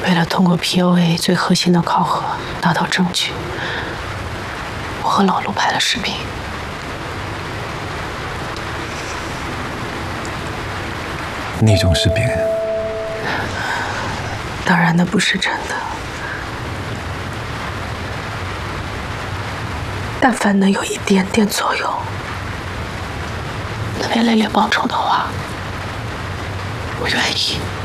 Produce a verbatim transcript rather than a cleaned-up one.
为了通过 P U A 最核心的考核拿到证据，我和老陆拍了视频。 那种视频， 当然那不是真的，但凡能有一点点作用，能为蕾蕾报仇的话，我愿意。